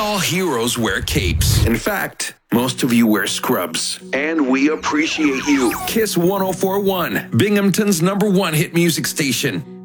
all heroes wear capes. In fact, most of you wear scrubs. And we appreciate you. Kiss 104.1, Binghamton's #1 hit music station.